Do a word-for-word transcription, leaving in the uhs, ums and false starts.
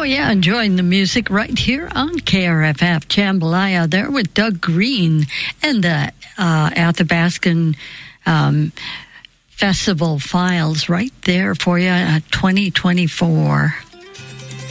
yeah, enjoying the music right here on K R F F. Jambalaya there with Doug Green and the uh, Athabascan um, Festival Files right there for you, uh, twenty twenty-four.